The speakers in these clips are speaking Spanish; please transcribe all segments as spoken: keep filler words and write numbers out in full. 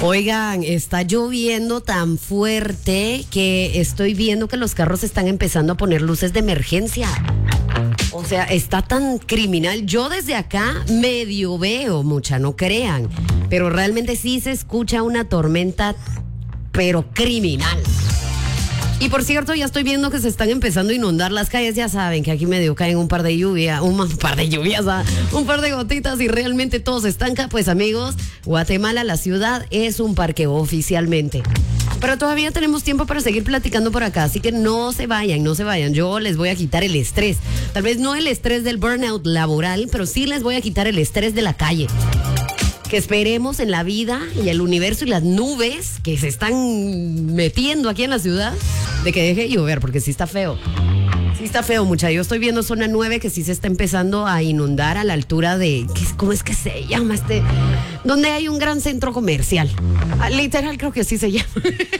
Oigan, está lloviendo tan fuerte que estoy viendo que los carros están empezando a poner luces de emergencia. O sea, está tan criminal. Yo desde acá medio veo, mucha, no crean. Pero realmente sí se escucha una tormenta, pero criminal. Y por cierto, ya estoy viendo que se están empezando a inundar las calles. Ya saben que aquí medio caen un par de lluvias, un par de lluvias, ¿ah? un par de gotitas y realmente todo se estanca. Pues amigos, Guatemala, la ciudad, es un parqueo oficialmente. Pero todavía tenemos tiempo para seguir platicando por acá, así que no se vayan, no se vayan. Yo les voy a quitar el estrés. Tal vez no el estrés del burnout laboral, pero sí les voy a quitar el estrés de la calle. Que esperemos en la vida y el universo y las nubes que se están metiendo aquí en la ciudad de que deje de llover, porque sí está feo. Sí está feo, mucha. Yo estoy viendo zona nueve que sí se está empezando a inundar a la altura de... ¿Cómo es que se llama este? Donde hay un gran centro comercial. Ah, literal creo que sí se llama.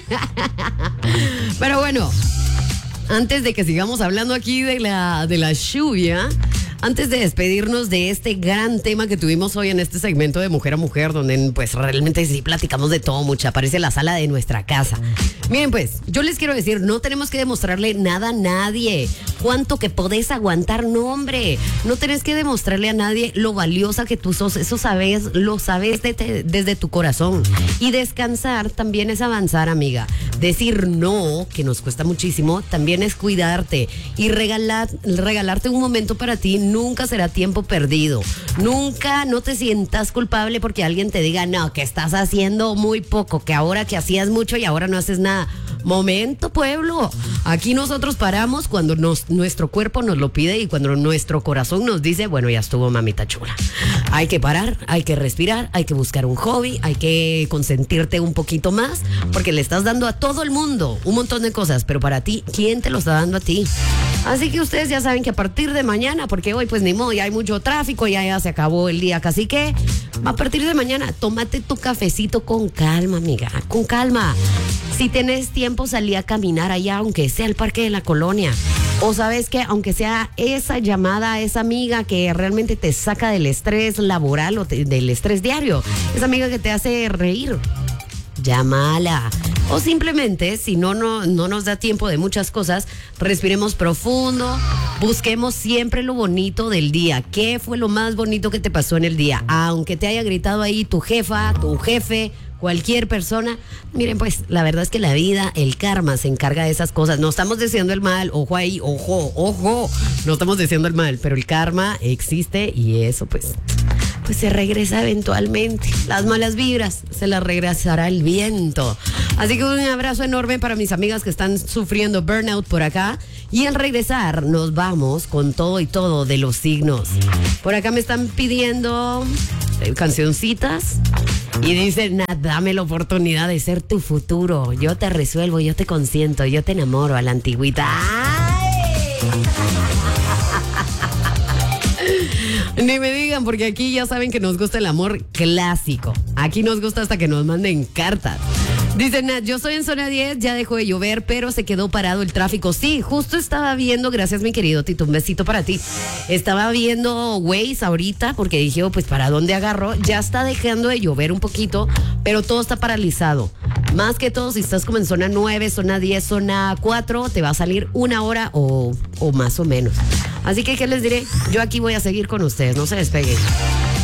Pero bueno, antes de que sigamos hablando aquí de la, de la lluvia... Antes de despedirnos de este gran tema que tuvimos hoy en este segmento de Mujer a Mujer, donde pues realmente sí platicamos de todo, mucha, parece la sala de nuestra casa. Miren pues, yo les quiero decir, no tenemos que demostrarle nada a nadie. Cuánto que podés aguantar, no hombre. No tenés que demostrarle a nadie lo valiosa que tú sos, eso sabes, lo sabes de te, desde tu corazón. Y descansar también es avanzar, amiga. Decir no, que nos cuesta muchísimo, también es cuidarte. Y regalar, regalarte un momento para ti nunca será tiempo perdido. Nunca no te sientas culpable porque alguien te diga, no, que estás haciendo muy poco, que ahora que hacías mucho y ahora no haces nada. Momento, pueblo. Aquí nosotros paramos cuando nos, nuestro cuerpo nos lo pide y cuando nuestro corazón nos dice, bueno, ya estuvo, mamita chula. Hay que parar, hay que respirar, hay que buscar un hobby, hay que consentirte un poquito más, porque le estás dando a todo el mundo un montón de cosas, pero para ti, ¿quién te lo está dando a ti? Así que ustedes ya saben que a partir de mañana, porque hoy pues ni modo, ya hay mucho tráfico, ya, ya se acabó el día, así que a partir de mañana, tómate tu cafecito con calma, amiga, con calma. Si tenés tiempo, salí a caminar allá, aunque sea el parque de la colonia. O sabes que, aunque sea esa llamada a esa amiga que realmente te saca del estrés laboral o te, del estrés diario, esa amiga que te hace reír, llámala. O simplemente, si no, no, no nos da tiempo de muchas cosas, respiremos profundo, busquemos siempre lo bonito del día. ¿Qué fue lo más bonito que te pasó en el día? Aunque te haya gritado ahí tu jefa, tu jefe, cualquier persona, miren pues, la verdad es que la vida, el karma se encarga de esas cosas. No estamos diciendo el mal, ojo ahí, ojo, ojo, no estamos diciendo el mal, pero el karma existe y eso pues... pues se regresa eventualmente. Las malas vibras se las regresará el viento. Así que un abrazo enorme para mis amigas que están sufriendo burnout por acá. Y al regresar nos vamos con todo y todo de los signos. Por acá me están pidiendo eh, cancioncitas y dicen, dame la oportunidad de ser tu futuro. Yo te resuelvo, yo te consiento, yo te enamoro a la antigüita. ¡Ay! Ni me digan, porque aquí ya saben que nos gusta el amor clásico. Aquí nos gusta hasta que nos manden cartas. Dice Nat, yo soy en zona diez, ya dejó de llover, pero se quedó parado el tráfico. Sí, justo estaba viendo, gracias mi querido Tito, un besito para ti. Estaba viendo Waze ahorita, porque dije, oh, pues ¿para dónde agarro? Ya está dejando de llover un poquito, pero todo está paralizado. Más que todo, si estás como en zona nueve, zona diez, zona cuatro, te va a salir una hora o, o más o menos. Así que, ¿qué les diré? Yo aquí voy a seguir con ustedes, no se despeguen.